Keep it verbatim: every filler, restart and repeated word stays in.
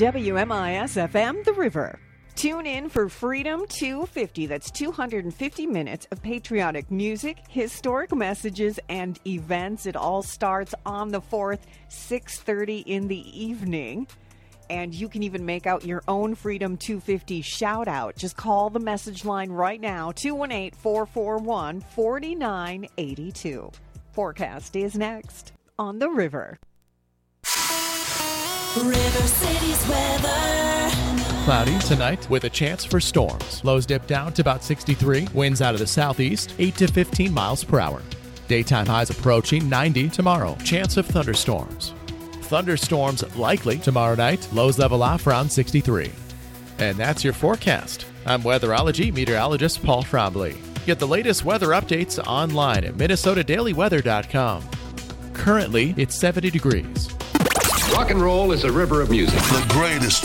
W M I S F M, The River. Tune in for Freedom two fifty. That's two hundred fifty minutes of patriotic music, historic messages, and events. It all starts on the fourth, six thirty in the evening. And you can even make out your own Freedom two fifty shout out. Just call the message line right now, two one eight, four four one, four nine eight two. Forecast is next on The River. River City's weather. Cloudy tonight with a chance for storms. Lows dip down to about sixty-three. Winds out of the southeast, eight to fifteen miles per hour. Daytime highs approaching ninety tomorrow. Chance of thunderstorms. Thunderstorms likely tomorrow night. Lows level off around sixty-three. And that's your forecast. I'm weatherology meteorologist Paul Trombley. Get the latest weather updates online at minnesota daily weather dot com. Currently, it's seventy degrees. Rock and roll is a river of music. The greatest